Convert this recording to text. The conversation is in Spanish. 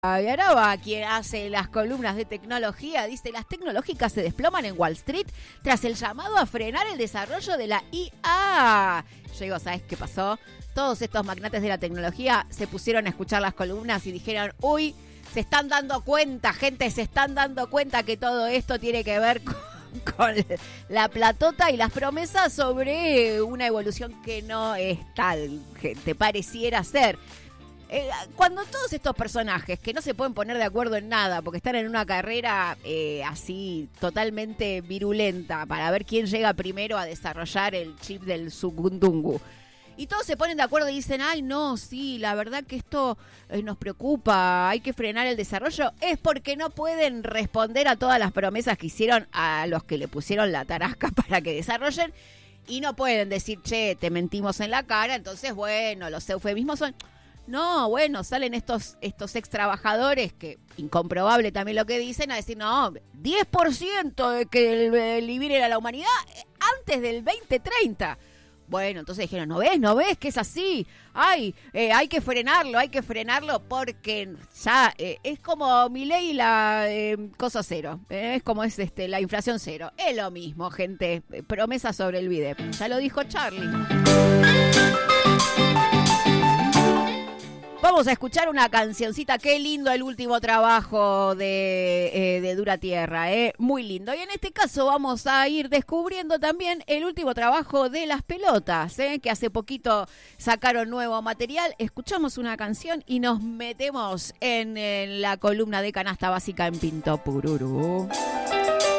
Araba, quien hace las columnas de tecnología, dice: las tecnológicas se desploman en Wall Street tras el llamado a frenar el desarrollo de la IA. Yo digo, ¿sabes qué pasó? Todos estos magnates de la tecnología se pusieron a escuchar las columnas y dijeron: uy, se están dando cuenta, gente, se están dando cuenta que todo esto tiene que ver con la platota y las promesas sobre una evolución que no es tal, gente, pareciera ser. Cuando todos estos personajes que no se pueden poner de acuerdo en nada porque están en una carrera así totalmente virulenta para ver quién llega primero a desarrollar el chip del Sugundungu, y todos se ponen de acuerdo y dicen: ay, no, sí, la verdad que esto nos preocupa, hay que frenar el desarrollo, es porque no pueden responder a todas las promesas que hicieron a los que le pusieron la tarasca para que desarrollen, y no pueden decir: che, te mentimos en la cara. Entonces, bueno, los eufemismos son... No, bueno, salen estos ex trabajadores, que incomprobable también lo que dicen, a decir: no, 10% de que eliminen a la humanidad antes del 2030. Bueno, entonces dijeron: ¿no ves que es así? Ay, hay que frenarlo porque ya es como Milei y la cosa cero. Es como es la inflación cero. Es lo mismo, gente. Promesa sobre el BIDEP. Ya lo dijo Charlie. Vamos a escuchar una cancioncita. Qué lindo el último trabajo de Dura Tierra, muy lindo. Y en este caso vamos a ir descubriendo también el último trabajo de Las Pelotas, que hace poquito sacaron nuevo material. Escuchamos una canción y nos metemos en la columna de Canasta Básica en Pinto Pururú.